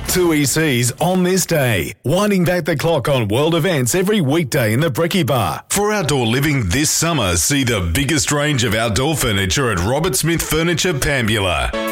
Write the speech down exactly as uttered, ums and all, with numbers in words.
Two E Cs on this day, winding back the clock on world events every weekday in the Brekkie Bar. For outdoor living this summer, see the biggest range of outdoor furniture at Robert Smith Furniture Pambula.